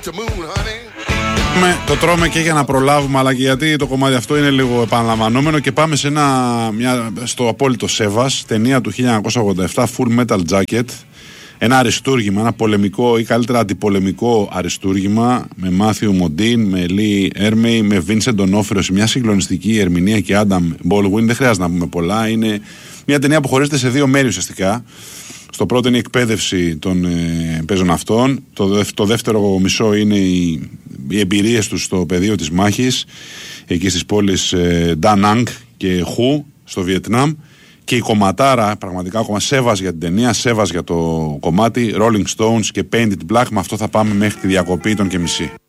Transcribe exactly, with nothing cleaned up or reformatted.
Το τρώμε και για να προλάβουμε, αλλά και γιατί το κομμάτι αυτό είναι λίγο επαναλαμβανόμενο. Και πάμε σε ένα, μια, στο απόλυτο σέβας, ταινία του χίλια εννιακόσια ογδόντα επτά, Full Metal Jacket. Ένα αριστούργημα, ένα πολεμικό ή καλύτερα αντιπολεμικό αριστούργημα με Μάθιου Μοντίν, με Λί Έρμεϊ, με Βίνσεντ Ντονόφριο σε μια συγκλονιστική ερμηνεία και Άνταμ Μπόλγουιν. Δεν χρειάζεται να πούμε πολλά. Είναι μια ταινία που χωρίζεται σε δύο μέρη ουσιαστικά. Στο πρώτο είναι η εκπαίδευση των ε, παίζων αυτών. Το, δευ, το δεύτερο μισό είναι οι, οι εμπειρίες τους στο πεδίο της μάχης, εκεί στις πόλεις ε, Da Nang και Χου στο Βιετνάμ. Και η κομματάρα, πραγματικά ακόμα σέβας για την ταινία, σέβας για το κομμάτι, Rolling Stones και Painted Black. Με αυτό θα πάμε μέχρι τη διακοπή των και μισή.